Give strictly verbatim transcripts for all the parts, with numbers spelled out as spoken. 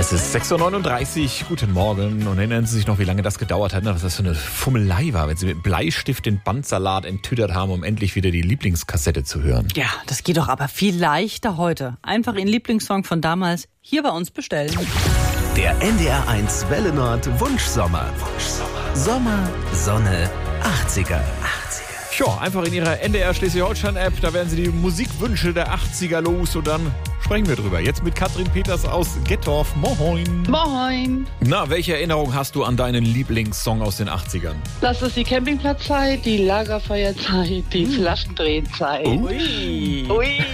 Es ist sechs Uhr neununddreißig, guten Morgen. Und erinnern Sie sich noch, wie lange das gedauert hat, was das für eine Fummelei war, wenn Sie mit Bleistift den Bandsalat enttüttert haben, um endlich wieder die Lieblingskassette zu hören. Ja, das geht doch aber viel leichter heute. Einfach Ihren Lieblingssong von damals hier bei uns bestellen. Der N D R eins Welle Nord Wunschsommer. Wunschsommer. Sommer, Sonne, achtziger. Ja, einfach in Ihrer N D R Schleswig-Holstein-App, da werden Sie die Musikwünsche der achtziger los und dann sprechen wir drüber. Jetzt mit Katrin Peters aus Gettorf. Moin. Moin. Na, welche Erinnerung hast du an deinen Lieblingssong aus den achtzigern? Das ist die Campingplatzzeit, die Lagerfeuerzeit, die hm. Flaschendrehzeit. Ui. Ui.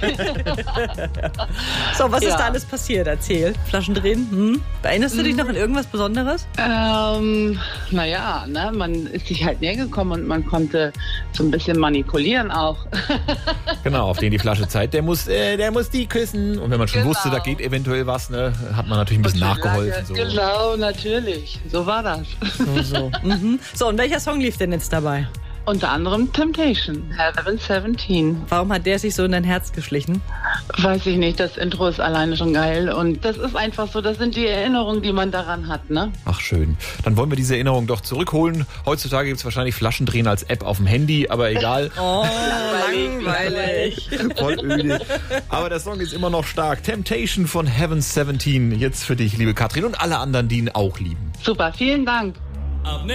So, was ja. ist da alles passiert? Erzähl. Flaschendrehen? Hm? Erinnerst du dich noch an irgendwas Besonderes? Ähm, naja, ne, man ist sich halt näher gekommen und man konnte so ein bisschen manipulieren auch. Genau, auf den die Flasche Zeit. Der muss, äh, der muss die küssen. Und wenn man schon Genau. wusste, da geht eventuell was, ne, hat man natürlich ein bisschen nachgeholfen. So. Genau, natürlich. So war das. So, so. Mhm. So, und welcher Song lief denn jetzt dabei? Unter anderem Temptation, Heaven seventeen. Warum hat der sich so in dein Herz geschlichen? Weiß ich nicht, das Intro ist alleine schon geil. Und das ist einfach so, das sind die Erinnerungen, die man daran hat, ne? Ach schön. Dann wollen wir diese Erinnerung doch zurückholen. Heutzutage gibt es wahrscheinlich Flaschendrehen als App auf dem Handy, aber egal. Oh, langweilig. Voll öde. Aber der Song ist immer noch stark. Temptation von Heaven seventeen. Jetzt für dich, liebe Katrin, und alle anderen, die ihn auch lieben. Super, vielen Dank.